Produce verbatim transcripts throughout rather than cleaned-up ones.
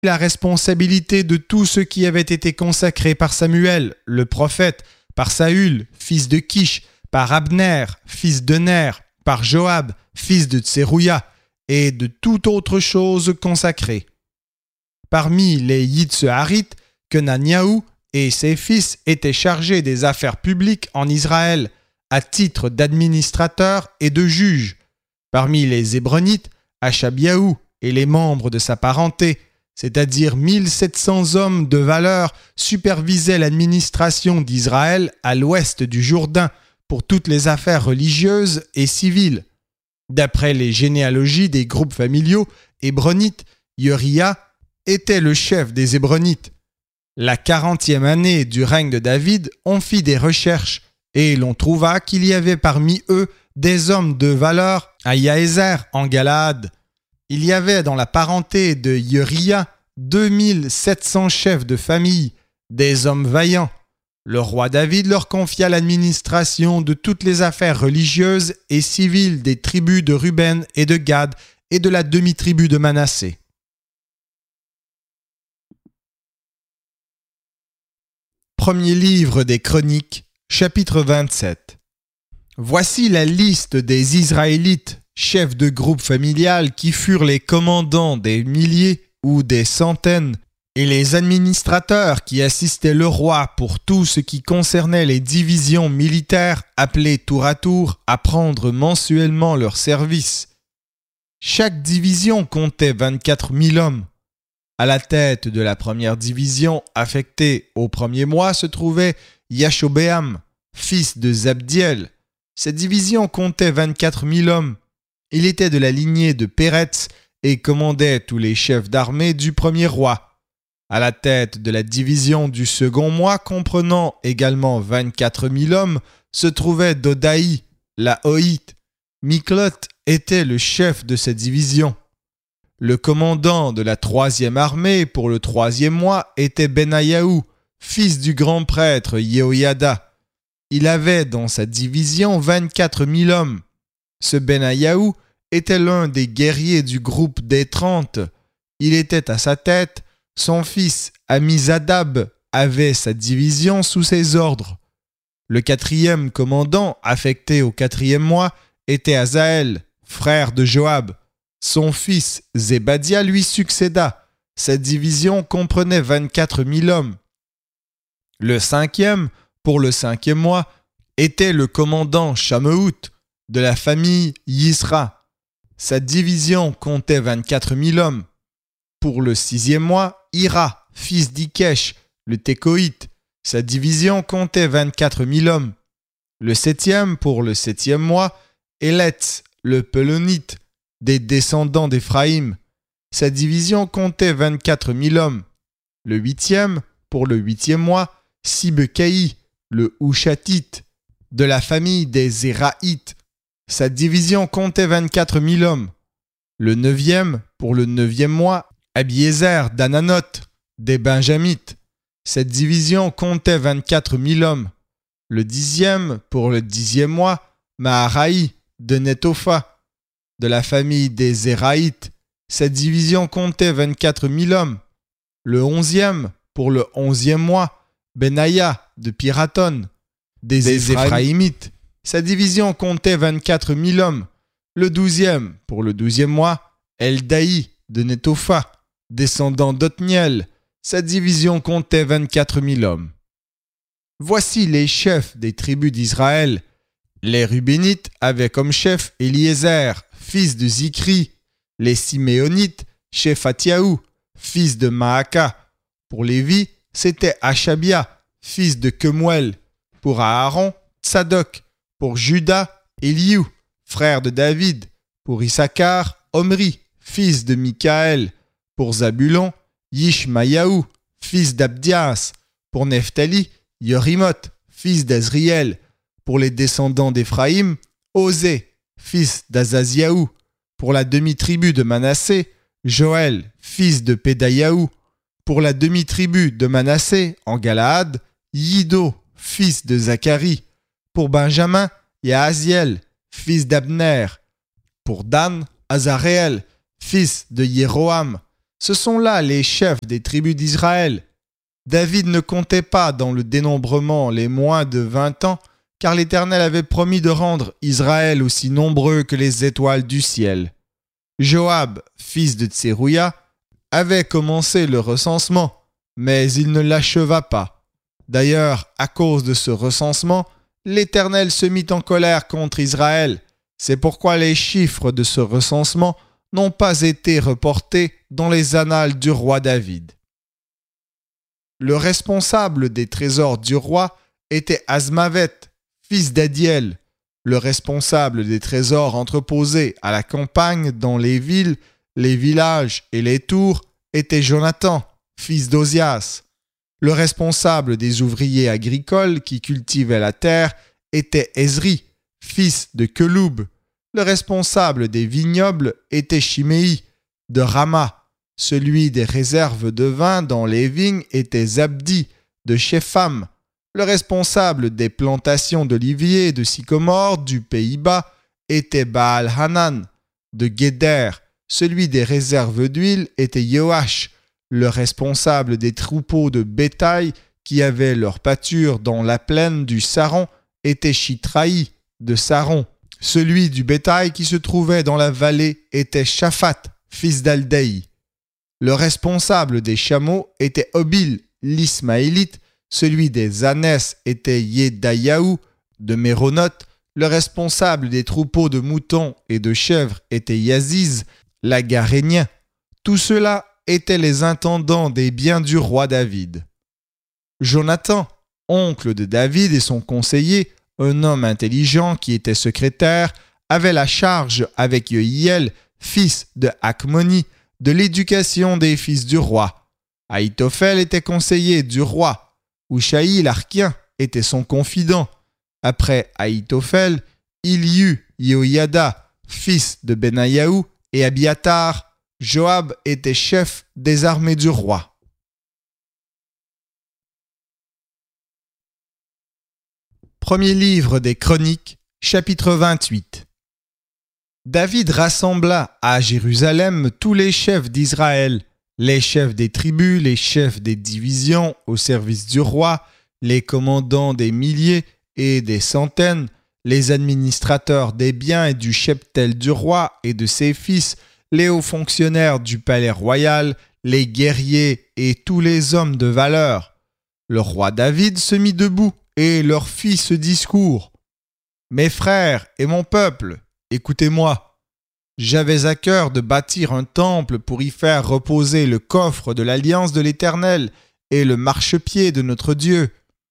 la responsabilité de tout ce qui avait été consacré par Samuel, le prophète, par Saül, fils de Kish, par Abner, fils de Ner, par Joab, fils de Tserouïa, et de toute autre chose consacrée. Parmi les Yitzharites, Kenaniahu et ses fils étaient chargés des affaires publiques en Israël, à titre d'administrateurs et de juges. Parmi les Hébronites, Achabiahu et les membres de sa parenté, c'est-à-dire mille sept cents hommes de valeur, supervisaient l'administration d'Israël à l'ouest du Jourdain pour toutes les affaires religieuses et civiles. D'après les généalogies des groupes familiaux hébronites, Uriah était le chef des Hébronites. La quarantième année du règne de David, on fit des recherches et l'on trouva qu'il y avait parmi eux des hommes de valeur à Yaézer en Galaad. Il y avait dans la parenté de Uriah deux mille sept cents chefs de famille, des hommes vaillants. Le roi David leur confia l'administration de toutes les affaires religieuses et civiles des tribus de Ruben et de Gad et de la demi-tribu de Manassé. Premier livre des Chroniques, chapitre vingt-sept. Voici la liste des Israélites, chefs de groupe familial qui furent les commandants des milliers ou des centaines, et les administrateurs qui assistaient le roi pour tout ce qui concernait les divisions militaires appelées tour à tour à prendre mensuellement leur service. Chaque division comptait vingt-quatre mille hommes. À la tête de la première division affectée au premier mois se trouvait Yashobéam, fils de Zabdiel. Cette division comptait vingt-quatre mille hommes. Il était de la lignée de Péretz et commandait tous les chefs d'armée du premier roi. À la tête de la division du second mois, comprenant également vingt-quatre mille hommes, se trouvait Dodaï, la Hoïte. Miklot était le chef de cette division. Le commandant de la troisième armée pour le troisième mois était Benayahu, fils du grand prêtre Yehoyada. Il avait dans sa division vingt-quatre mille hommes. Ce Benayahu était l'un des guerriers du groupe des trente. Il était à sa tête. Son fils Amizadab avait sa division sous ses ordres. Le quatrième commandant affecté au quatrième mois était Azaël, frère de Joab. Son fils Zébadia lui succéda. Sa division comprenait vingt-quatre mille hommes. Le cinquième, pour le cinquième mois, était le commandant Shamehout de la famille Yisra. Sa division comptait vingt-quatre mille hommes. Pour le sixième mois, Ira, fils d'Ikesh, le Tékoïte. Sa division comptait vingt-quatre mille hommes. Le septième, pour le septième mois, Eletz, le Pelonite, des descendants d'Éphraïm. Sa division comptait vingt-quatre mille hommes. Le huitième, pour le huitième mois, Sibekaï, le Hushatite, de la famille des Zéraïtes. Sa division comptait vingt-quatre mille hommes. Le neuvième, pour le neuvième mois, Abiézer d'Ananoth, des Benjamites. Cette division comptait vingt-quatre mille hommes. Le dixième, pour le dixième mois, Maharaï de Netopha, de la famille des Zéraïtes. Cette division comptait vingt-quatre mille hommes. Le onzième, pour le onzième mois, Benaya de Piraton, des, des Éphraïmites. Sa division comptait vingt-quatre mille hommes. Le douzième, pour le douzième mois, Eldaï de Netopha, descendant d'Othniel. Sa division comptait vingt-quatre mille hommes. Voici les chefs des tribus d'Israël. Les Rubénites avaient comme chef Éliézer, fils de Zikri. Les Siméonites, Shephatiahu, fils de Maaka. Pour Lévi, c'était Achabia, fils de Kemuel. Pour Aaron, Tsadok. Pour Juda, Eliou, frère de David. Pour Issachar, Omri, fils de Mikaël. Pour Zabulon, Yishmayahu, fils d'Abdias. Pour Nephtali, Yorimoth, fils d'Azriel. Pour les descendants d'Éphraïm, Osée, fils d'Azaziahu. Pour la demi-tribu de Manassé, Joël, fils de Pédayahu. Pour la demi-tribu de Manassé, en Galaad, Yido, fils de Zacharie. Pour Benjamin, Yahaziel, fils d'Abner. Pour Dan, Azaréel, fils de Jéroham. Ce sont là les chefs des tribus d'Israël. David ne comptait pas dans le dénombrement les moins de vingt ans, car l'Éternel avait promis de rendre Israël aussi nombreux que les étoiles du ciel. Joab, fils de Tserouïa, avait commencé le recensement, mais il ne l'acheva pas. D'ailleurs, à cause de ce recensement, l'Éternel se mit en colère contre Israël. C'est pourquoi les chiffres de ce recensement n'ont pas été reportés dans les annales du roi David. Le responsable des trésors du roi était Azmavet, fils d'Adiel. Le responsable des trésors entreposés à la campagne, dans les villes, les villages et les tours, était Jonathan, fils d'Ozias. Le responsable des ouvriers agricoles qui cultivaient la terre était Ezri, fils de Keloub. Le responsable des vignobles était Chiméi, de Rama. Celui des réserves de vin dans les vignes était Zabdi, de Shepham. Le responsable des plantations d'oliviers et de sycomores du Pays-Bas était Baal-Hanan, de Guéder. Celui des réserves d'huile était Yoash. Le responsable des troupeaux de bétail qui avaient leur pâture dans la plaine du Saron était Shitraï, de Saron. Celui du bétail qui se trouvait dans la vallée était Shaphat, fils d'Aldei. Le responsable des chameaux était Obil, l'Ismaélite. Celui des ânesses était Yedayahu, de Méronoth. Le responsable des troupeaux de moutons et de chèvres était Yaziz, l'Agarénien. Tout cela étaient les intendants des biens du roi David. Jonathan, oncle de David et son conseiller, un homme intelligent qui était secrétaire, avait la charge avec Yehiel, fils de Hakmoni, de l'éducation des fils du roi. Ahitophel était conseiller du roi. Ushaï l'Arkien était son confident. Après Ahitophel, il y eut Yehoiada, fils de Benayahu, et Abiatar. Joab était chef des armées du roi. Premier livre des Chroniques, chapitre vingt-huit. David rassembla à Jérusalem tous les chefs d'Israël, les chefs des tribus, les chefs des divisions au service du roi, les commandants des milliers et des centaines, les administrateurs des biens et du cheptel du roi et de ses fils, les hauts fonctionnaires du palais royal, les guerriers et tous les hommes de valeur. Le roi David se mit debout et leur fit ce discours. « Mes frères et mon peuple, écoutez-moi. J'avais à cœur de bâtir un temple pour y faire reposer le coffre de l'alliance de l'Éternel et le marchepied de notre Dieu.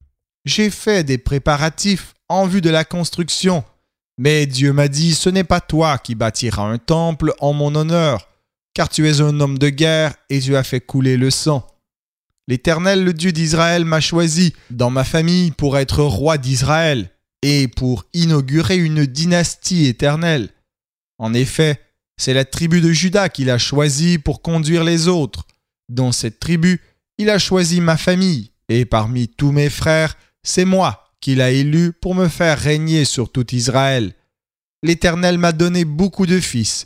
J'ai fait des préparatifs en vue de la construction, mais Dieu m'a dit, ce n'est pas toi qui bâtiras un temple en mon honneur, car tu es un homme de guerre et tu as fait couler le sang. L'Éternel, le Dieu d'Israël, m'a choisi dans ma famille pour être roi d'Israël et pour inaugurer une dynastie éternelle. En effet, c'est la tribu de Juda qu'il a choisi pour conduire les autres. Dans cette tribu, il a choisi ma famille, et parmi tous mes frères, c'est moi qu'il a élu pour me faire régner sur tout Israël. L'Éternel m'a donné beaucoup de fils.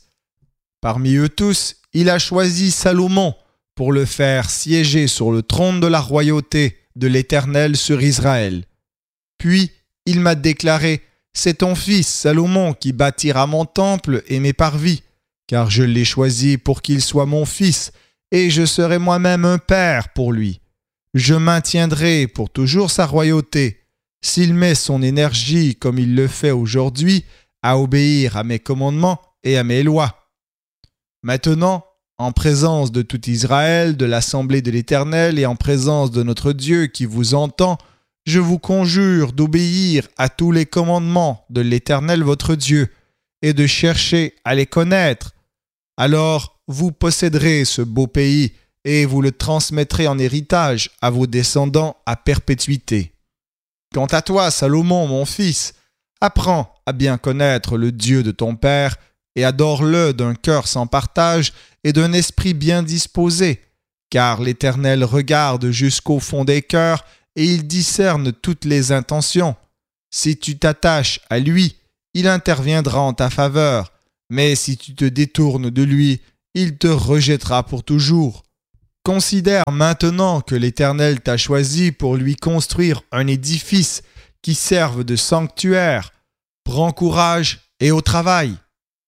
Parmi eux tous, il a choisi Salomon pour le faire siéger sur le trône de la royauté de l'Éternel sur Israël. Puis, il m'a déclaré, « C'est ton fils Salomon qui bâtira mon temple et mes parvis, car je l'ai choisi pour qu'il soit mon fils, et je serai moi-même un père pour lui. Je maintiendrai pour toujours sa royauté, s'il met son énergie comme il le fait aujourd'hui, à obéir à mes commandements et à mes lois. Maintenant, en présence de tout Israël, de l'assemblée de l'Éternel et en présence de notre Dieu qui vous entend, je vous conjure d'obéir à tous les commandements de l'Éternel votre Dieu et de chercher à les connaître. Alors vous posséderez ce beau pays et vous le transmettrez en héritage à vos descendants à perpétuité. Quant à toi, Salomon, mon fils, apprends à bien connaître le Dieu de ton père et adore-le d'un cœur sans partage et d'un esprit bien disposé, car l'Éternel regarde jusqu'au fond des cœurs et il discerne toutes les intentions. Si tu t'attaches à lui, il interviendra en ta faveur, mais si tu te détournes de lui, il te rejettera pour toujours. Considère maintenant que l'Éternel t'a choisi pour lui construire un édifice qui serve de sanctuaire. Prends courage et au travail. »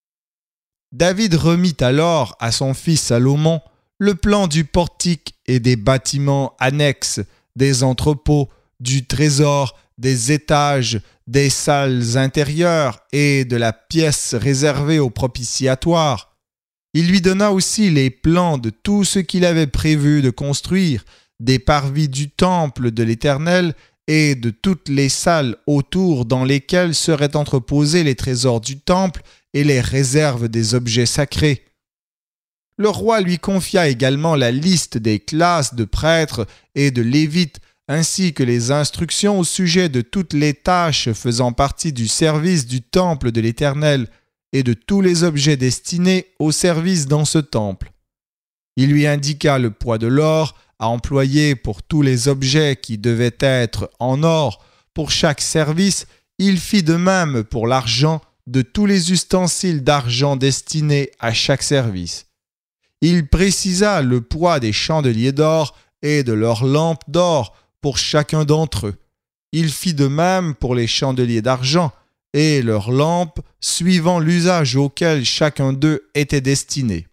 David remit alors à son fils Salomon le plan du portique et des bâtiments annexes, des entrepôts, du trésor, des étages, des salles intérieures et de la pièce réservée au propitiatoire. Il lui donna aussi les plans de tout ce qu'il avait prévu de construire, des parvis du temple de l'Éternel et de toutes les salles autour dans lesquelles seraient entreposés les trésors du temple et les réserves des objets sacrés. Le roi lui confia également la liste des classes de prêtres et de lévites, ainsi que les instructions au sujet de toutes les tâches faisant partie du service du temple de l'Éternel et de tous les objets destinés au service dans ce temple. Il lui indiqua le poids de l'or à employer pour tous les objets qui devaient être en or pour chaque service. Il fit de même pour l'argent de tous les ustensiles d'argent destinés à chaque service. Il précisa le poids des chandeliers d'or et de leurs lampes d'or pour chacun d'entre eux. Il fit de même pour les chandeliers d'argent et leurs lampes, suivant l'usage auquel chacun d'eux était destiné.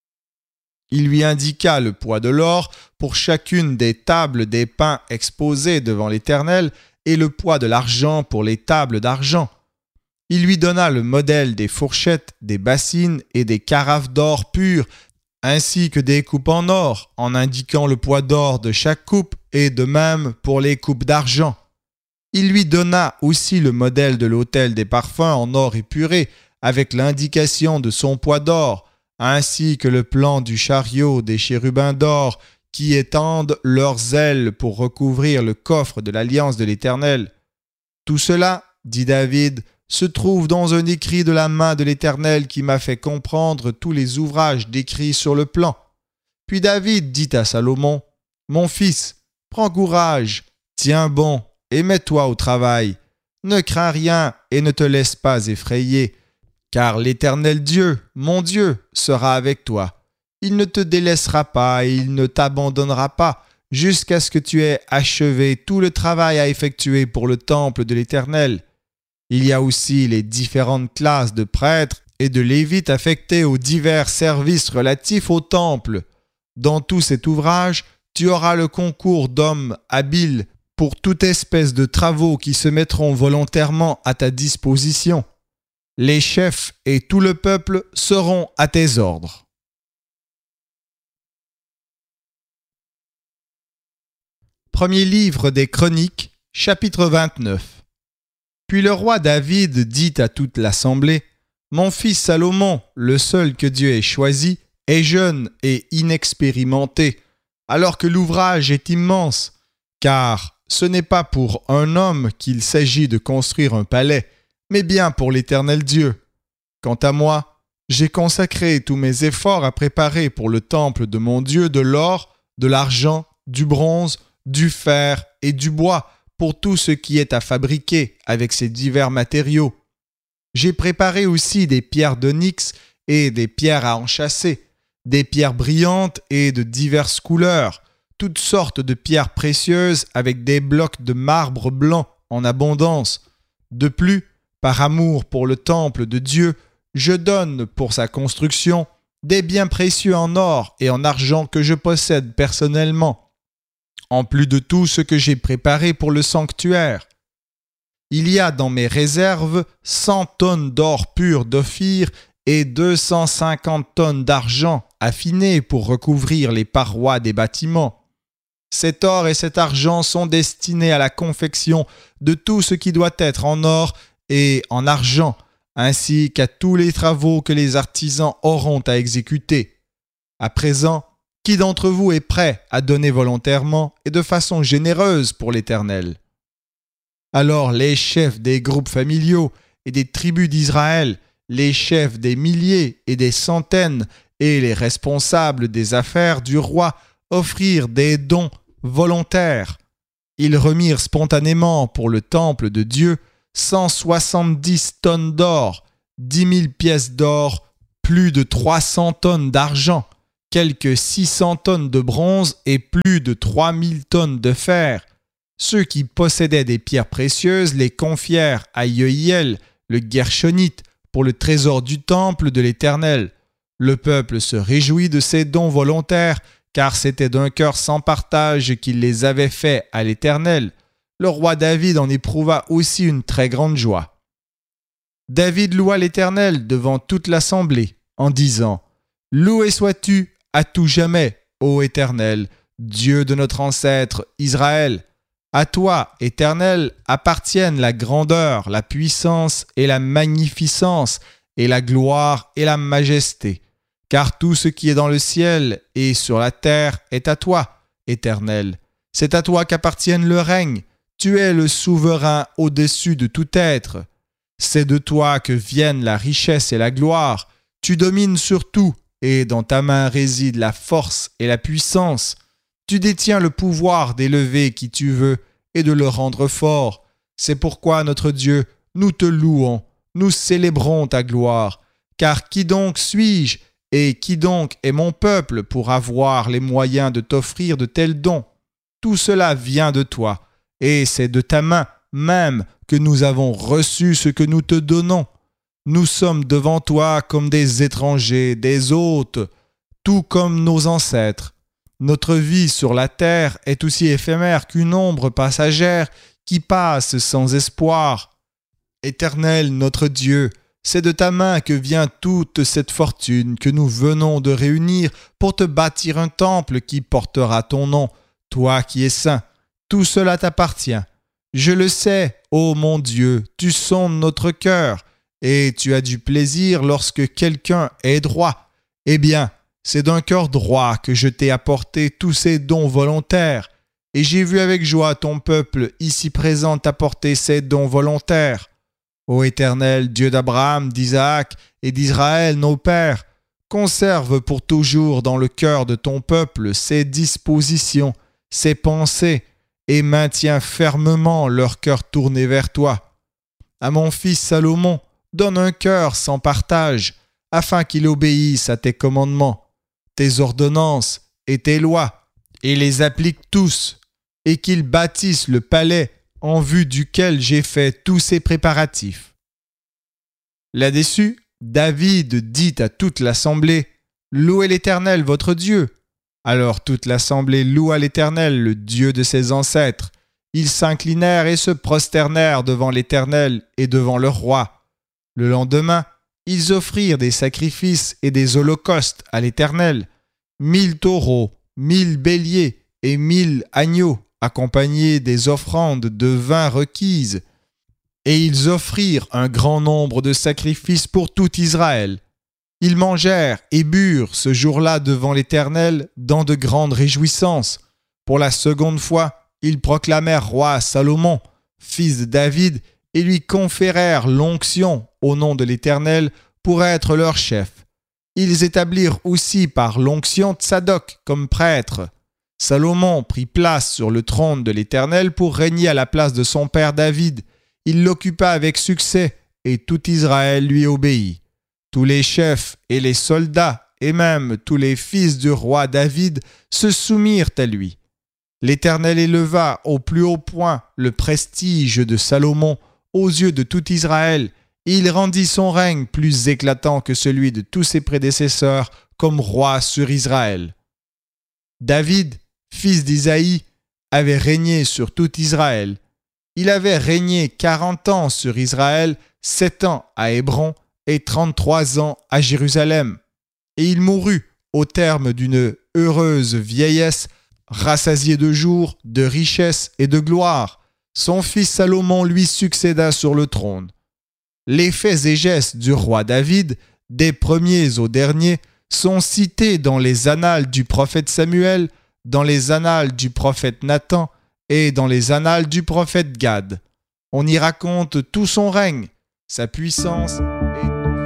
Il lui indiqua le poids de l'or pour chacune des tables des pains exposées devant l'Éternel et le poids de l'argent pour les tables d'argent. Il lui donna le modèle des fourchettes, des bassines et des carafes d'or pur, ainsi que des coupes en or, en indiquant le poids d'or de chaque coupe, et de même pour les coupes d'argent. Il lui donna aussi le modèle de l'autel des parfums en or épuré, avec l'indication de son poids d'or, ainsi que le plan du chariot des chérubins d'or, qui étendent leurs ailes pour recouvrir le coffre de l'alliance de l'Éternel. Tout cela, dit David, se trouve dans un écrit de la main de l'Éternel qui m'a fait comprendre tous les ouvrages décrits sur le plan. Puis David dit à Salomon, « Mon fils, prends courage, tiens bon et mets-toi au travail. Ne crains rien et ne te laisse pas effrayer, car l'Éternel Dieu, mon Dieu, sera avec toi. Il ne te délaissera pas et il ne t'abandonnera pas jusqu'à ce que tu aies achevé tout le travail à effectuer pour le temple de l'Éternel. Il y a aussi les différentes classes de prêtres et de lévites affectés aux divers services relatifs au temple. Dans tout cet ouvrage, tu auras le concours d'hommes habiles pour toute espèce de travaux qui se mettront volontairement à ta disposition. Les chefs et tout le peuple seront à tes ordres. » Premier livre des Chroniques, chapitre vingt-neuf. Puis le roi David dit à toute l'assemblée, « Mon fils Salomon, le seul que Dieu ait choisi, est jeune et inexpérimenté, alors que l'ouvrage est immense, car ce n'est pas pour un homme qu'il s'agit de construire un palais, mais bien pour l'Éternel Dieu. Quant à moi, j'ai consacré tous mes efforts à préparer pour le temple de mon Dieu de l'or, de l'argent, du bronze, du fer et du bois, pour tout ce qui est à fabriquer avec ces divers matériaux. J'ai préparé aussi des pierres d'onyx et des pierres à enchâsser, des pierres brillantes et de diverses couleurs, toutes sortes de pierres précieuses avec des blocs de marbre blanc en abondance. De plus, par amour pour le temple de Dieu, je donne pour sa construction des biens précieux en or et en argent que je possède personnellement, en plus de tout ce que j'ai préparé pour le sanctuaire. Il y a dans mes réserves cent tonnes d'or pur d'Ophir et deux cent cinquante tonnes d'argent affiné pour recouvrir les parois des bâtiments. Cet or et cet argent sont destinés à la confection de tout ce qui doit être en or et en argent, ainsi qu'à tous les travaux que les artisans auront à exécuter. À présent, qui d'entre vous est prêt à donner volontairement et de façon généreuse pour l'Éternel? » Alors les chefs des groupes familiaux et des tribus d'Israël, les chefs des milliers et des centaines et les responsables des affaires du roi offrirent des dons volontaires. Ils remirent spontanément pour le temple de Dieu cent soixante-dix tonnes d'or, dix mille pièces d'or, plus de trois cents tonnes d'argent, quelques six cents tonnes de bronze et plus de trois mille tonnes de fer. Ceux qui possédaient des pierres précieuses les confièrent à Yehiel, le Guershonite, pour le trésor du temple de l'Éternel. Le peuple se réjouit de ces dons volontaires, car c'était d'un cœur sans partage qu'il les avait faits à l'Éternel. Le roi David en éprouva aussi une très grande joie. David loua l'Éternel devant toute l'assemblée, en disant « Loué sois-tu à tout jamais, ô Éternel, Dieu de notre ancêtre Israël. À toi, Éternel, appartiennent la grandeur, la puissance et la magnificence, et la gloire et la majesté. Car tout ce qui est dans le ciel et sur la terre est à toi, Éternel. C'est à toi qu'appartiennent le règne. Tu es le souverain au-dessus de tout être. C'est de toi que viennent la richesse et la gloire. Tu domines sur tout, et dans ta main réside la force et la puissance. Tu détiens le pouvoir d'élever qui tu veux et de le rendre fort. C'est pourquoi, notre Dieu, nous te louons, nous célébrons ta gloire. Car qui donc suis-je et qui donc est mon peuple pour avoir les moyens de t'offrir de tels dons? Tout cela vient de toi, et c'est de ta main même que nous avons reçu ce que nous te donnons. Nous sommes devant toi comme des étrangers, des hôtes, tout comme nos ancêtres. Notre vie sur la terre est aussi éphémère qu'une ombre passagère qui passe sans espoir. Éternel, notre Dieu, c'est de ta main que vient toute cette fortune que nous venons de réunir pour te bâtir un temple qui portera ton nom, toi qui es saint. Tout cela t'appartient. Je le sais, ô mon Dieu, tu sondes notre cœur, et tu as du plaisir lorsque quelqu'un est droit. Eh bien, c'est d'un cœur droit que je t'ai apporté tous ces dons volontaires, et j'ai vu avec joie ton peuple ici présent t'apporter ces dons volontaires. Ô Éternel, Dieu d'Abraham, d'Isaac et d'Israël, nos pères, conserve pour toujours dans le cœur de ton peuple ces dispositions, ces pensées, et maintiens fermement leur cœur tourné vers toi. À mon fils Salomon, donne un cœur sans partage, afin qu'il obéisse à tes commandements, tes ordonnances et tes lois, et les applique tous, et qu'il bâtisse le palais en vue duquel j'ai fait tous ces préparatifs. » Là-dessus, David dit à toute l'assemblée, « Louez l'Éternel votre Dieu. » Alors toute l'assemblée loua l'Éternel, le Dieu de ses ancêtres. Ils s'inclinèrent et se prosternèrent devant l'Éternel et devant le roi. Le lendemain, ils offrirent des sacrifices et des holocaustes à l'Éternel, mille taureaux, mille béliers et mille agneaux, accompagnés des offrandes de vin requises. Et ils offrirent un grand nombre de sacrifices pour tout Israël. Ils mangèrent et burent ce jour-là devant l'Éternel dans de grandes réjouissances. Pour la seconde fois, ils proclamèrent roi Salomon, fils de David, et lui conférèrent l'onction au nom de l'Éternel pour être leur chef. Ils établirent aussi par l'onction Tsadok comme prêtre. Salomon prit place sur le trône de l'Éternel pour régner à la place de son père David. Il l'occupa avec succès et tout Israël lui obéit. Tous les chefs et les soldats et même tous les fils du roi David se soumirent à lui. L'Éternel éleva au plus haut point le prestige de Salomon aux yeux de tout Israël, et il rendit son règne plus éclatant que celui de tous ses prédécesseurs comme roi sur Israël. David, fils d'Isaïe, avait régné sur tout Israël. Il avait régné quarante ans sur Israël, sept ans à Hébron et trente-trois ans à Jérusalem. Et il mourut au terme d'une heureuse vieillesse, rassasié de jours, de richesses et de gloire. Son fils Salomon lui succéda sur le trône. Les faits et gestes du roi David, des premiers aux derniers, sont cités dans les annales du prophète Samuel, dans les annales du prophète Nathan et dans les annales du prophète Gad. On y raconte tout son règne, sa puissance